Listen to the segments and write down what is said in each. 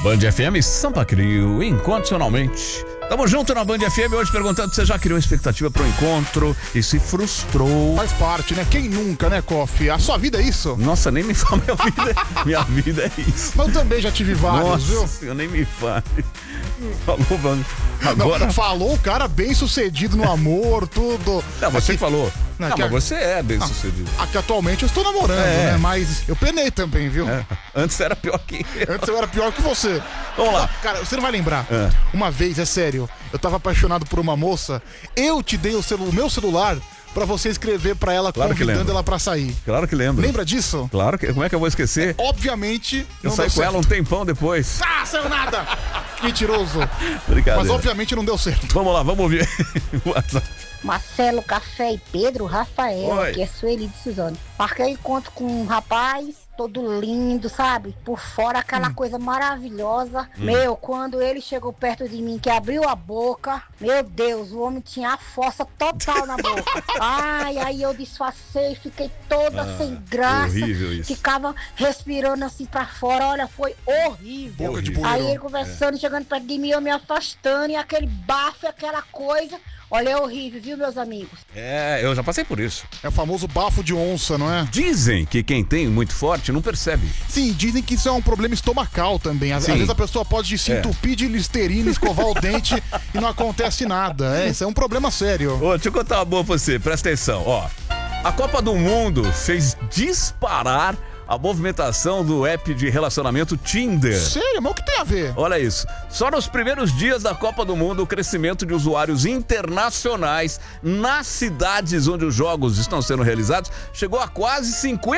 Band FM Sampa Crio, incondicionalmente. Tamo junto na Band FM, hoje perguntando se você já criou expectativa pro encontro e se frustrou. Faz parte, né? Quem nunca, né, Koff? A sua vida é isso? Nossa, nem me fala, minha vida é isso. Mas eu também já tive vários, Nossa, viu? Eu nem me fale. Falou, vamos. Agora... Não, falou o cara bem sucedido no amor, tudo. Não, você aqui, falou. Não, Não, mas você é bem sucedido. Aqui atualmente eu estou namorando, né? Mas eu penei também, viu? Antes era pior que eu. Antes eu era pior que você. Vamos lá. Cara, você não vai lembrar. Uma vez, é sério, eu tava apaixonado por uma moça, eu te dei o meu celular pra você escrever pra ela, Claro convidando ela pra sair. Claro que lembro. Lembra disso? Claro que. Como é que eu vou esquecer? Obviamente. Eu não saí deu com ela certo. um tempão depois. Ah, saiu nada! Mentiroso. Brincadeira. Mas obviamente não deu certo. Vamos lá, vamos ouvir o WhatsApp. Marcelo, Café e Pedro, Rafael, Oi. que é Sueli de Suzano. Marquei encontro com um rapaz, todo lindo, sabe? Por fora aquela coisa maravilhosa. Meu, quando ele chegou perto de mim, que abriu a boca, meu Deus, o homem tinha a força total na boca. Ai, aí eu disfarcei, fiquei toda sem graça. horrível isso. Ficava respirando assim pra fora, olha, foi horrível. Boca de Horrível. bueiro. Aí ele conversando, chegando perto de mim, eu me afastando, e aquele bafo, aquela coisa. Olha, é horrível, viu, meus amigos? Eu já passei por isso. É o famoso bafo de onça, não é? Dizem que quem tem muito forte não percebe. Sim, dizem que isso é um problema estomacal também. Às vezes a pessoa pode se entupir de listerina, escovar o dente e não acontece nada. Isso é um problema sério. Ô, deixa eu contar uma boa pra você, presta atenção, ó. A Copa do Mundo fez disparar a movimentação do app de relacionamento Tinder. Sério? Mas o que tem a ver? Olha isso, só nos primeiros dias da Copa do Mundo, o crescimento de usuários internacionais nas cidades onde os jogos estão sendo realizados chegou a quase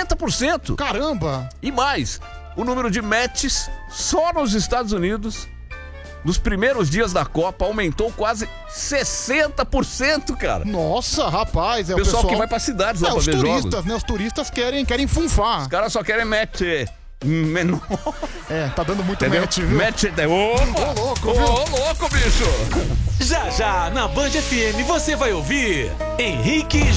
50%. Caramba! E mais, o número de matches só nos Estados Unidos, nos primeiros dias da Copa, aumentou quase 60%, cara. Nossa, rapaz, é o Pessoal pessoal que vai pra cidades lá pra os ver turistas, jogos. né? Os turistas querem funfar. Os caras só querem match menor. Tá dando muito Entendeu? match, viu? Match. Ô, louco, viu? louco, bicho. Já já, na Band FM, você vai ouvir Henrique